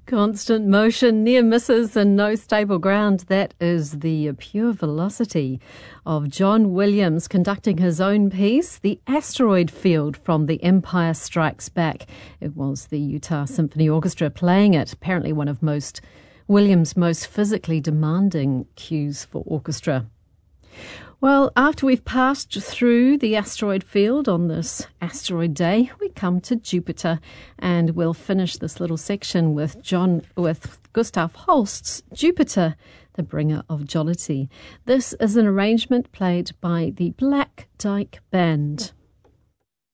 Constant motion, near misses and no stable ground. That is the pure velocity of John Williams conducting his own piece, The Asteroid Field from The Empire Strikes Back. It was the Utah Symphony Orchestra playing it, apparently one of Williams' most physically demanding cues for orchestra. Well, after we've passed through the asteroid field on this asteroid day, we come to Jupiter, and we'll finish this little section with Gustav Holst's Jupiter, the Bringer of Jollity. This is an arrangement played by the Black Dyke Band.